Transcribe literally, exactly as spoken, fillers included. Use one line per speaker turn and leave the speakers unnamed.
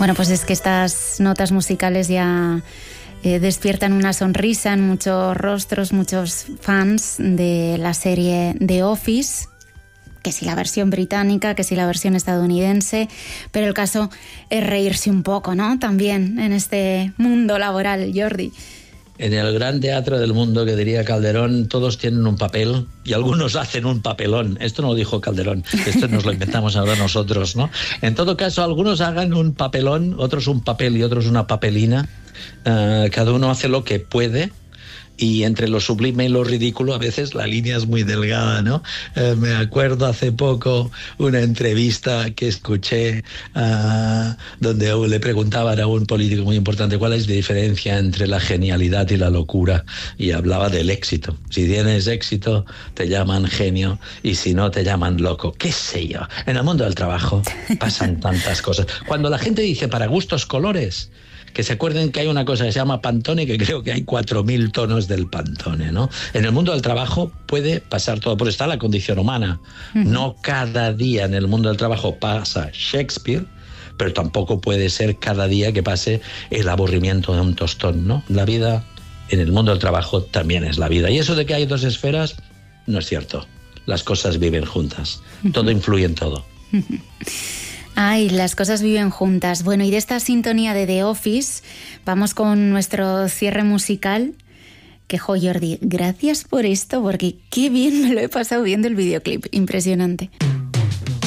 Bueno, pues es que estas notas musicales ya eh, despiertan una sonrisa en muchos rostros, muchos fans de la serie The Office, que si la versión británica, que si la versión estadounidense, pero el caso es reírse un poco, ¿no? También en este mundo laboral, Jordi.
En el gran teatro del mundo, que diría Calderón, todos tienen un papel y algunos hacen un papelón. Esto no lo dijo Calderón, esto nos lo inventamos ahora nosotros, ¿no? En todo caso, algunos hagan un papelón, otros un papel y otros una papelina. Uh, cada uno hace lo que puede. Y entre lo sublime y lo ridículo a veces la línea es muy delgada, ¿no? Eh, me acuerdo hace poco una entrevista que escuché uh, donde le preguntaban a un político muy importante cuál es la diferencia entre la genialidad y la locura, y hablaba del éxito. Si tienes éxito te llaman genio y si no te llaman loco. ¿Qué sé yo? En el mundo del trabajo pasan tantas cosas. Cuando la gente dice para gustos colores, que se acuerden que hay una cosa que se llama Pantone, que creo que hay cuatro mil tonos del Pantone, ¿no? En el mundo del trabajo puede pasar todo, por está la condición humana. Uh-huh. No cada día en el mundo del trabajo pasa Shakespeare, pero tampoco puede ser cada día que pase el aburrimiento de un tostón, ¿no? La vida en el mundo del trabajo también es la vida. Y eso de que hay dos esferas, no es cierto. Las cosas viven juntas. Uh-huh. Todo influye en todo.
Uh-huh. Ay, las cosas viven juntas. Bueno, y de esta sintonía de The Office vamos con nuestro cierre musical. Que, jo, Jordi, gracias por esto, porque qué bien me lo he pasado viendo el videoclip. Impresionante.